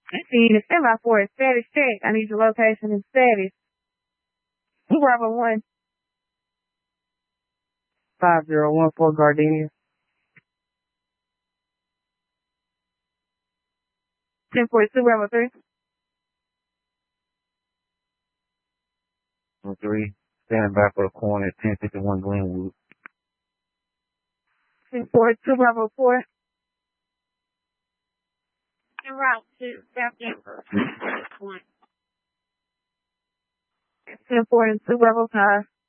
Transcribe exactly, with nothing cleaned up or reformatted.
See, the semi four is status check. I need your location and status. Bravo one. Five zero one four Gardenia. Ten forty two Bravo three. Three. Standing by for the corner at ten fifty one Glenwood. Ten forty two Bravo four. En route to South Denver. One. Ten forty two Bravo five.